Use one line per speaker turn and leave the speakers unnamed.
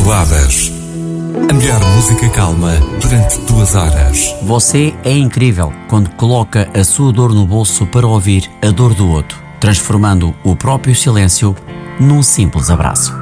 Baladas. A melhor música calma durante 2 horas.
Você é incrível quando coloca a sua dor no bolso para ouvir a dor do outro, transformando o próprio silêncio num simples abraço.